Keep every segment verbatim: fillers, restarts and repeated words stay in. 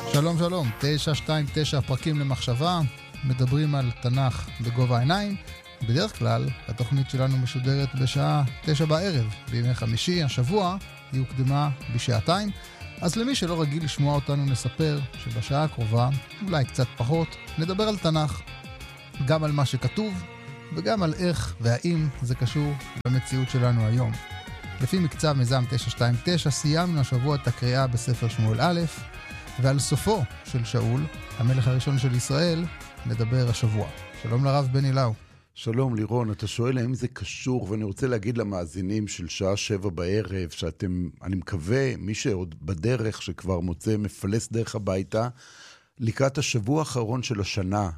שלום שלום, תשע שתיים תשע פרקים למחשבה, מדברים על תנ"ך בגובה העיניים. בדרך כלל התוכנית שלנו משודרת בשעה תשע בערב, בימי חמישי. השבוע היא הוקדמה בשעתיים, אז למי שלא רגיל לשמוע אותנו נספר שבשעה הקרובה, אולי קצת פחות, נדבר על תנ"ך, גם על מה שכתוב וגם על איך והאם זה קשור במציאות שלנו היום. לפי מקצב מיזם תשע שתיים תשע סיימנו השבוע את הקריאה בספר שמואל א', ועל סופו של שאול, המלך הראשון של ישראל, נדבר השבוע. שלום לרב בני לאו. שלום לירון, אתה שואל האם זה קשור, ואני רוצה להגיד למאזינים של שעה שבע בערב, שאתם, אני מקווה, מי שעוד בדרך שכבר מוצא מפלס דרך הביתה, לקראת השבוע האחרון של השנה,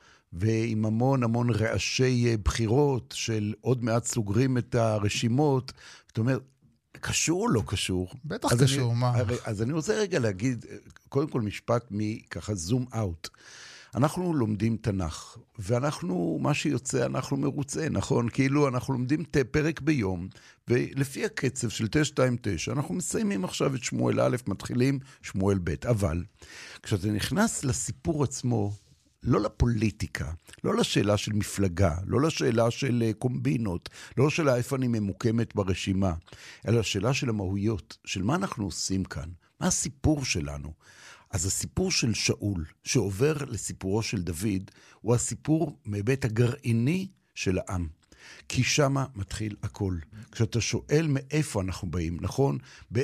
ועם המון המון רעשי בחירות של עוד מעט סוגרים את הרשימות, זאת אומרת, קשור או לא קשור? בטח קשור, אני, מה? אז אני רוצה רגע להגיד, קודם כל משפט מככה זום אאוט. אנחנו לומדים תנ"ך, ואנחנו, מה שיוצא, אנחנו מרוצה, נכון? כאילו אנחנו לומדים פרק ביום, ולפי הקצב של תשע שתיים תשע, אנחנו מסיימים עכשיו את שמואל א', מתחילים שמואל ב'. אבל כשאתה נכנס לסיפור עצמו, לא לפוליטיקה, לא לשאלה של מפלגה, לא לשאלה של קומבינות, לא לשאלה איפה אני ממוקמת ברשימה, אלא לשאלה של המהויות, של מה אנחנו עושים כאן, מה הסיפור שלנו. אז הסיפור של שאול, שעובר לסיפורו של דוד, הוא הסיפור מבית הגרעיני של העם. כי שמה מתחיל הכל. כשאתה שואל מאיפה אנחנו באים, נכון?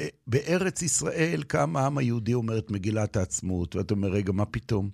בארץ ישראל, כמה העם היהודי אומר את מגילת העצמאות, ואתה אומר, רגע, מה פתאום?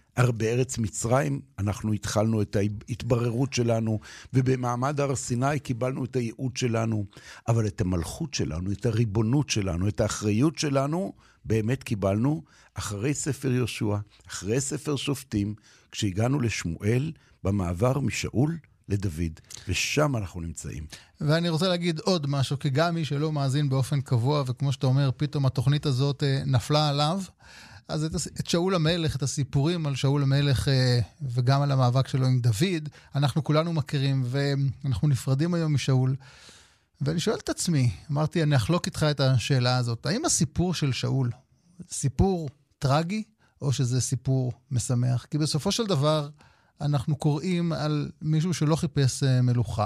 בארץ מצרים אנחנו התחלנו את ההתבררות שלנו, ובמעמד הר סיני קיבלנו את הייעוד שלנו, אבל את המלכות שלנו, את הריבונות שלנו, את האחריות שלנו, באמת קיבלנו אחרי ספר יהושע, אחרי ספר שופטים, כשהגענו לשמואל, במעבר משאול לדוד, ושם אנחנו נמצאים. ואני רוצה להגיד עוד משהו, כי גם מי שלא מאזין באופן קבוע, וכמו שאתה אומר, פתאום התוכנית הזאת נפלה עליו, אז את, את שאול המלך, את הסיפורים על שאול המלך וגם על המאבק שלו עם דוד, אנחנו כולנו מכירים, ואנחנו נפרדים היום משאול. ואני שואל את עצמי, אמרתי, אני אחלוק איתך את השאלה הזאת, האם הסיפור של שאול סיפור טרגי, או שזה סיפור משמח? כי בסופו של דבר, אנחנו קוראים על מישהו שלא חיפש מלוכה,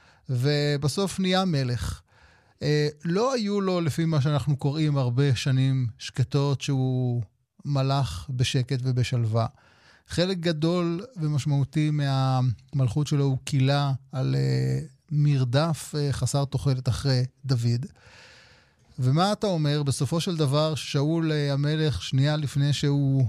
ובסוף נהיה מלך. לא היו לו, לפי מה שאנחנו קוראים, הרבה שנים שקטות שהוא מלך בשקט ובשלווה. חלק גדול ומשמעותי מהמלכות שלו הוא קילה על מרדף חסר תוחלת אחרי דוד. ומה אתה אומר? בסופו של דבר שאול המלך שנייה לפני שהוא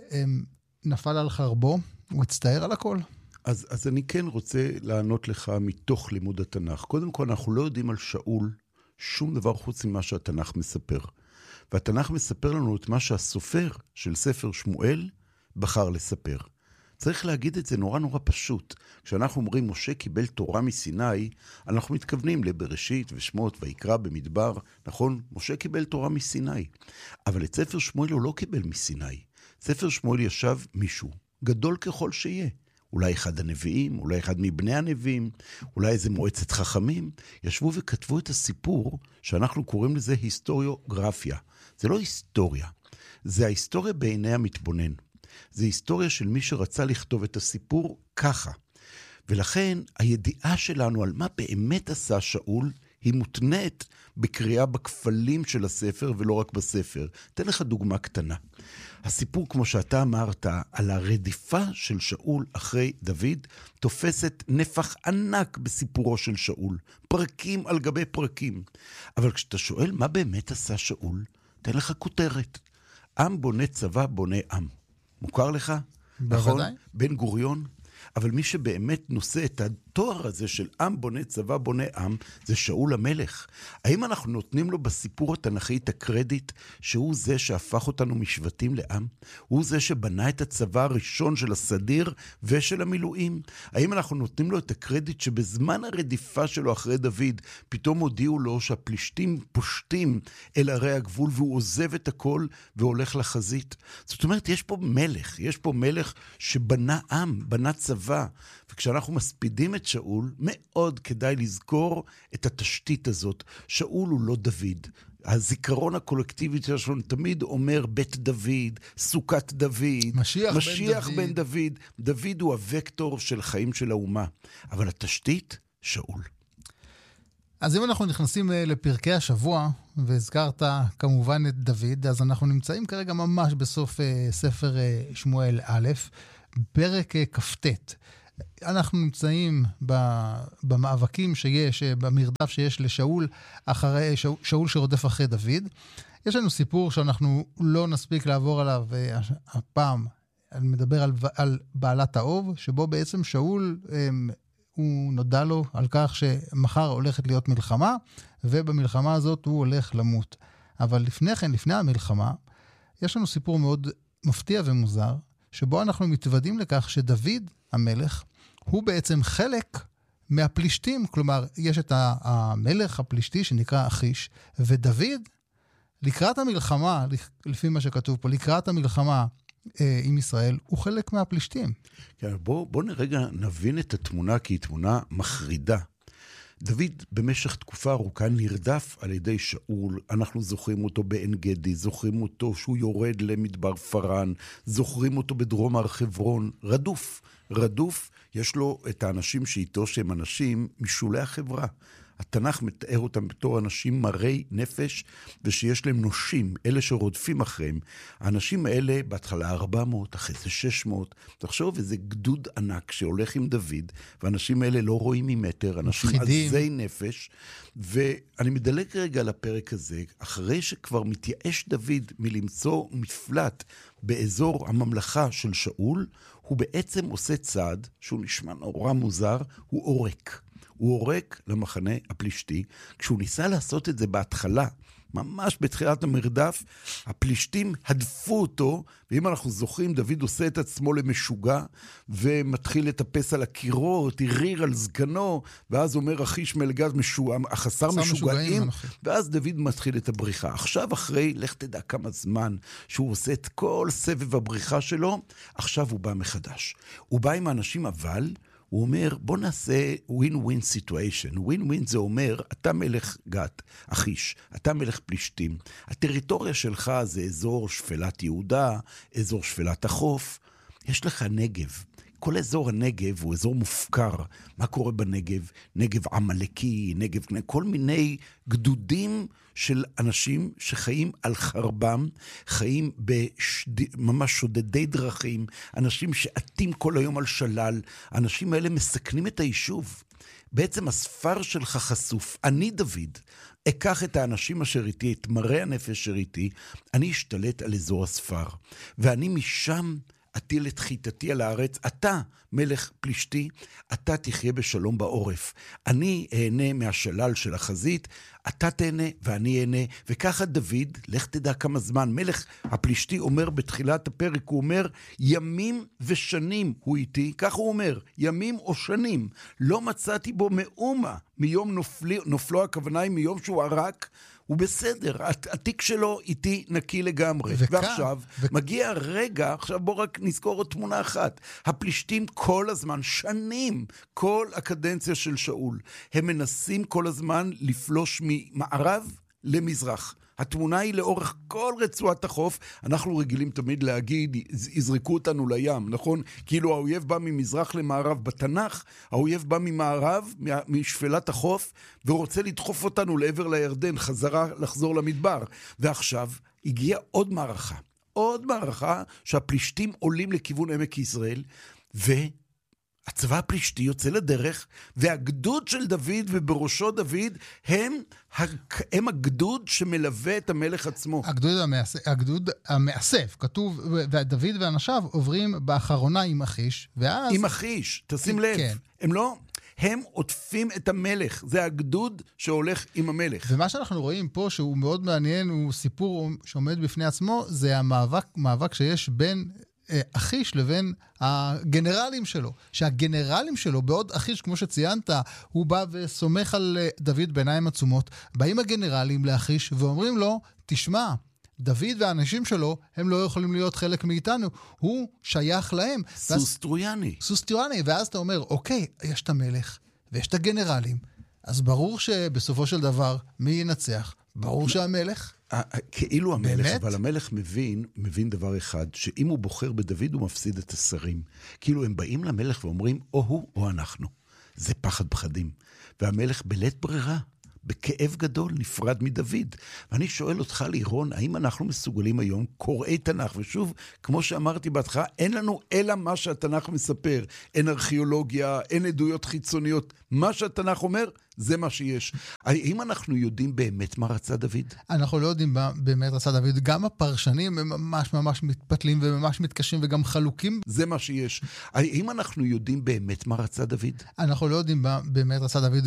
נפל על חרבו, הוא הצטער על הכל? אז, אז אני כן רוצה לענות לך מתוך לימוד התנ"ך. קודם כל אנחנו לא יודעים על שאול שום דבר חוץ ממה שהתנ"ך מספר. והתנ"ך מספר לנו את מה שהסופר של ספר שמואל בחר לספר. צריך להגיד את זה נורא נורא פשוט. כשאנחנו אומרים משה קיבל תורה מסיני, אנחנו מתכוונים לבראשית ושמות ויקרא במדבר. נכון? משה קיבל תורה מסיני. אבל את ספר שמואל הוא לא קיבל מסיני. ספר שמואל ישב מישהו, גדול ככל שיהיה. אולי אחד הנביאים, אולי אחד מבני הנביאים, אולי איזה מועצת חכמים, ישבו וכתבו את הסיפור שאנחנו קוראים לזה היסטוריוגרפיה. זה לא היסטוריה, זה ההיסטוריה בעיני המתבונן. זה היסטוריה של מי שרצה לכתוב את הסיפור ככה. ולכן הידיעה שלנו על מה באמת עשה שאול, היא מותנית בקריאה בכפלים של הספר ולא רק בספר. אתן לך דוגמה קטנה. הסיפור, כמו שאתה אמרת, על הרדיפה של שאול אחרי דוד, תופסת נפח ענק בסיפורו של שאול. פרקים על גבי פרקים. אבל כשאתה שואל מה באמת עשה שאול, תן לך כותרת. עם בונה צבא בונה עם. מוכר לך? נכון? בן גוריון? אבל מי שבאמת נושא את התואר הזה של עם בונה צבא בונה עם, זה שאול המלך. האם אנחנו נותנים לו בסיפור התנ"כי את הקרדיט שהוא זה שהפך אותנו משבטים לעם? הוא זה שבנה את הצבא הראשון של הסדיר ושל המילואים? האם אנחנו נותנים לו את הקרדיט שבזמן הרדיפה שלו אחרי דוד, פתאום הודיעו לו שהפלישתים פושטים אל ערי הגבול, והוא עוזב את הכל והולך לחזית? זאת אומרת, יש פה מלך, יש פה מלך שבנה עם, בנה צבא. וכשאנחנו מספידים את את שאול, מאוד כדאי לזכור את התשתית הזאת. שאול הוא לא דוד. הזיכרון הקולקטיבי שלנו תמיד אומר בית דוד, סוכת דוד, משיח, משיח בן, בן דוד. דוד. דוד הוא הוקטור של חיים של האומה. אבל התשתית, שאול. אז אם אנחנו נכנסים לפרקי השבוע, והזכרת כמובן את דוד, אז אנחנו נמצאים כרגע ממש בסוף ספר שמואל א', פרק כ"ט. אנחנו נמצאים במאבקים שיש, במרדף שיש לשאול, אחרי, שאול שרודף אחרי דוד. יש לנו סיפור שאנחנו לא נספיק לעבור עליו הפעם. אני מדבר על, על בעלת האוב, שבו בעצם שאול, הוא נודע לו על כך שמחר הולכת להיות מלחמה, ובמלחמה הזאת הוא הולך למות. אבל לפני כן, לפני המלחמה, יש לנו סיפור מאוד מפתיע ומוזר, שבו אנחנו מתוודים לכך שדוד המלך, הוא בעצם חלק מהפלישתים. כלומר, יש את המלך הפלישתי שנקרא אחיש, ודוד, לקראת המלחמה, לפי מה שכתוב פה, לקראת המלחמה אה, עם ישראל, הוא חלק מהפלישתים. כן, בוא, בוא נרגע נבין את התמונה, כי היא תמונה מחרידה. דוד במשך תקופה ארוכה נרדף על ידי שאול, אנחנו זוכרים אותו בעין גדי, זוכרים אותו שהוא יורד למדבר פרן, זוכרים אותו בדרום הר חברון, רדוף, רדוף, יש לו את האנשים שאיתו שהם אנשים משולי החברה. התנ"ך מתאר אותם בתור אנשים מרי נפש, ושיש להם נושים, אלה שרודפים אחריהם. האנשים האלה, בהתחלה ארבע מאות, אחרי זה שש מאות, תחשוב איזה גדוד ענק שהולך עם דוד, ואנשים האלה לא רואים ממטר, אנשים עזי נפש, ואני מדלג רגע לפרק הזה, אחרי שכבר מתייאש דוד מלמצוא מפלט באזור הממלכה של שאול, הוא בעצם עושה צעד, שהוא נשמע נורא מוזר, הוא עורק. הוא עורק למחנה הפלישתי. כשהוא ניסה לעשות את זה בהתחלה, ממש בתחילת המרדף, הפלישתים הדפו אותו, ואם אנחנו זוכרים, דוד עושה את עצמו למשוגע, ומתחיל לטפס על הקירות, הריר על זקנו, ואז אומר אחיש מלגז, משוע... החסר משוגעים, ואז דוד מתחיל את הבריחה. עכשיו אחרי, לך תדע כמה זמן, שהוא עושה את כל סבב הבריחה שלו, עכשיו הוא בא מחדש. הוא בא עם האנשים, אבל הוא אומר, בוא נעשה win-win situation. win-win זה אומר, אתה מלך גת, אחיש, אתה מלך פלישתים. הטריטוריה שלך זה אזור שפלת יהודה, אזור שפלת החוף. יש לך נגב. כל אזור הנגב הוא אזור מופקר. מה קורה בנגב? נגב עמלקי, נגב, כל מיני גדודים של אנשים שחיים על חרבם, חיים בשד... ממש שודדי דרכים, אנשים שעתים כל היום על שלל, האנשים האלה מסכנים את היישוב. בעצם הספר שלך חשוף. אני דוד, אקח את האנשים אשר איתי, את מראה הנפש אשר איתי, אני אשתלט על אזור הספר, ואני משם אטיל את חיתתי על הארץ, אתה מלך פלישתי, אתה תחיה בשלום בעורף. אני אהנה מהשלל של החזית, אתה תהנה ואני אהנה, וככה דוד, לך תדע כמה זמן, מלך הפלישתי אומר בתחילת הפרק, הוא אומר, ימים ושנים הוא איתי, כך הוא אומר, ימים או שנים, לא מצאתי בו מאומה, מיום נופלי, נופלו הכוונה היא מיום שהוא ערק, הוא בסדר, התיק שלו איתי נקי לגמרי. וכאן, ועכשיו, ו... מגיע הרגע, עכשיו בוא רק נזכור עוד תמונה אחת. הפלישתים כל הזמן, שנים, כל הקדנציה של שאול, הם מנסים כל הזמן לפלוש ממערב למזרח. התמונה היא לאורך כל רצועת החוף, אנחנו רגילים תמיד להגיד, יזרקו אותנו לים, נכון? כאילו האויב בא ממזרח למערב בתנ"ך, האויב בא ממערב, משפלת החוף, ורוצה לדחוף אותנו לעבר לירדן, חזרה לחזור למדבר. ועכשיו הגיעה עוד מערכה, עוד מערכה שהפלישתים עולים לכיוון עמק ישראל, ו... הצבא הפלישתי יוצא לדרך, והגדוד של דוד ובראשו דוד הם, הם הגדוד שמלווה את המלך עצמו. הגדוד המאסף, הגדוד המאסף, כתוב, ודוד ואנשיו עוברים באחרונה עם אחיש, ואז... עם אחיש, תשים לב. כן. הם לא... הם עוטפים את המלך, זה הגדוד שהולך עם המלך. ומה שאנחנו רואים פה, שהוא מאוד מעניין, הוא סיפור שעומד בפני עצמו, זה המאבק, מאבק שיש בין אחיש לבין הגנרלים שלו. שהגנרלים שלו, בעוד אחיש, כמו שציינת, הוא בא וסומך על דוד בעיניים עצומות, באים הגנרלים לאחיש ואומרים לו, תשמע, דוד והאנשים שלו, הם לא יכולים להיות חלק מאיתנו, הוא שייך להם. סוס טרויאני. סוס טרויאני, ואז אתה אומר, אוקיי, יש את המלך, ויש את הגנרלים, אז ברור שבסופו של דבר, מי ינצח? ברור שהמלך. כאילו המלך, אבל המלך מבין, מבין דבר אחד, שאם הוא בוחר בדוד, הוא מפסיד את השרים. כאילו הם באים למלך ואומרים, או הוא או אנחנו. זה פחד פחדים. והמלך בלית ברירה, בכאב גדול, נפרד מדוד. ואני שואל אותך, לירון, האם אנחנו מסוגלים היום, קוראי תנ"ך, ושוב, כמו שאמרתי בהתחלה, אין לנו אלא מה שהתנ"ך מספר. אין ארכיאולוגיה, אין עדויות חיצוניות. מה שהתנ"ך אומר, זה מה שיש. האם אנחנו יודעים באמת מה רצה דוד? אנחנו לא יודעים מה באמת רצה דוד. גם הפרשנים הם ממש ממש מתפתלים וממש מתקשים וגם חלוקים. זה מה שיש. האם אנחנו יודעים באמת מה רצה דוד? אנחנו לא יודעים מה באמת רצה דוד.